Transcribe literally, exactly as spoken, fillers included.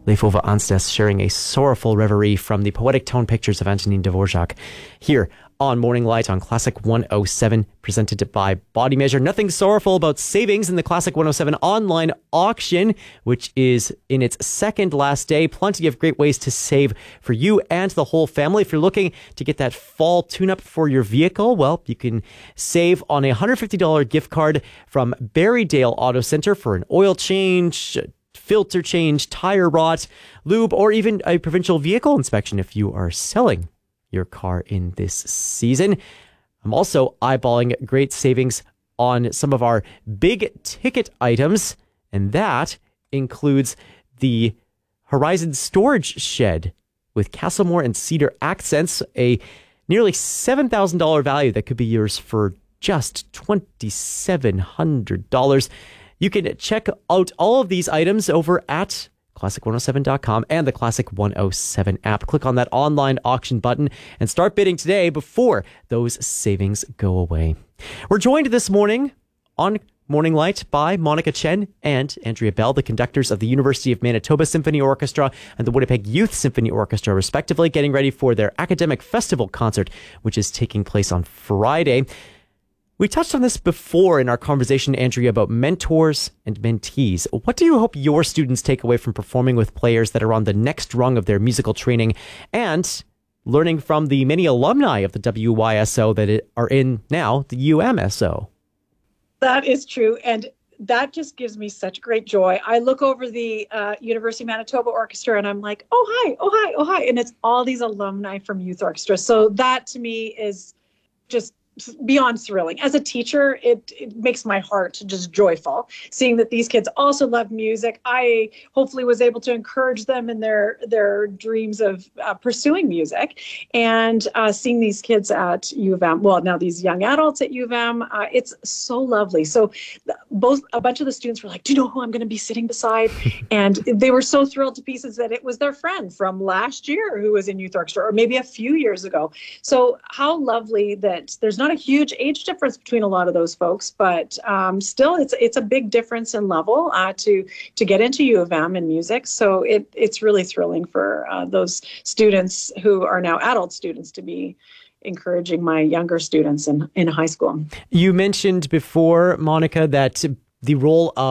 Lefova Anstes sharing a sorrowful reverie from the poetic tone pictures of Antonin Dvorak here on Morning Light on Classic one oh seven, presented by Body Measure. Nothing sorrowful about savings in the Classic one oh seven online auction, which is in its second last day. Plenty of great ways to save for you and the whole family. If you're looking to get that fall tune-up for your vehicle, well, you can save on a one hundred fifty dollars gift card from Berrydale Auto Center for an oil change, filter change, tire rot, lube, or even a provincial vehicle inspection if you are selling your car in this season. I'm also eyeballing great savings on some of our big ticket items, and that includes the Horizon Storage Shed with Castlemore and Cedar accents, a nearly seven thousand dollars value that could be yours for just two thousand seven hundred dollars. You can check out all of these items over at classic one oh seven dot com and the Classic one oh seven app. Click on that online auction button and start bidding today before those savings go away. We're joined this morning on Morning Light by Monica Chen and Andrea Bell, the conductors of the University of Manitoba Symphony Orchestra and the Winnipeg Youth Symphony Orchestra, respectively, getting ready for their academic festival concert, which is taking place on Friday. We touched on this before in our conversation, Andrea, about mentors and mentees. What do you hope your students take away from performing with players that are on the next rung of their musical training and learning from the many alumni of the W Y S O that are in now the U M S O? That is true. And that just gives me such great joy. I look over the uh, University of Manitoba Orchestra and I'm like, oh, hi, oh, hi, oh, hi. And it's all these alumni from youth orchestra. So that to me is just beyond thrilling. As a teacher, it, it makes my heart just joyful, seeing that these kids also love music. I hopefully was able to encourage them in their their dreams of uh, pursuing music, and uh, seeing these kids at U of M, well, now these young adults at U of M, uh, it's so lovely. So both a bunch of the students were like, do you know who I'm going to be sitting beside? And they were so thrilled to pieces that it was their friend from last year who was in youth orchestra, or maybe a few years ago. So how lovely that there's not a huge age difference between a lot of those folks, but um, still it's it's a big difference in level uh, to to get into U of M in music. So it it's really thrilling for uh, those students who are now adult students to be encouraging my younger students in, in high school. You mentioned before, Monica, that the role of